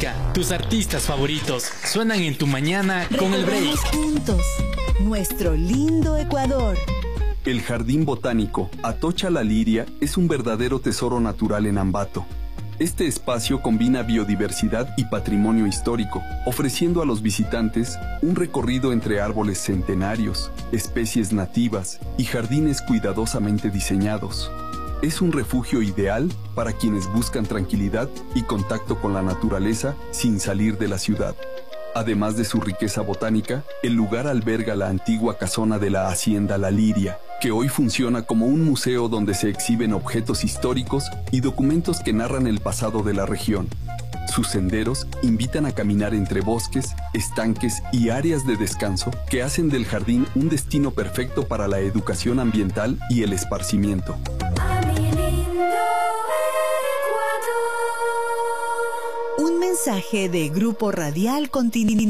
música, tus artistas favoritos, suenan en tu mañana con el break. Juntos, nuestro lindo Ecuador. El Jardín Botánico Atocha La Liria es un verdadero tesoro natural en Ambato. Este espacio combina biodiversidad y patrimonio histórico, ofreciendo a los visitantes un recorrido entre árboles centenarios, especies nativas y jardines cuidadosamente diseñados. Es un refugio ideal para quienes buscan tranquilidad y contacto con la naturaleza sin salir de la ciudad. Además de su riqueza botánica, el lugar alberga la antigua casona de la Hacienda La Liria, que hoy funciona como un museo donde se exhiben objetos históricos y documentos que narran el pasado de la región. Sus senderos invitan a caminar entre bosques, estanques y áreas de descanso que hacen del jardín un destino perfecto para la educación ambiental y el esparcimiento. Un mensaje de Grupo Radial Continental.